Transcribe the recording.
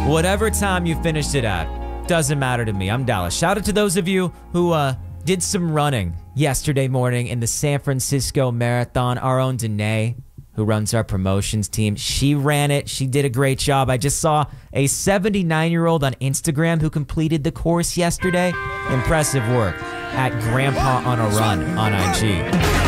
Whatever time you finished it at, doesn't matter to me. I'm Dallas. Shout out to those of you who did some running yesterday morning in the San Francisco Marathon. Our own Danae, who runs our promotions team, she ran it. She did a great job. I just saw a 79-year-old on Instagram who completed the course yesterday. Impressive work at Grandpa on a Run on IG.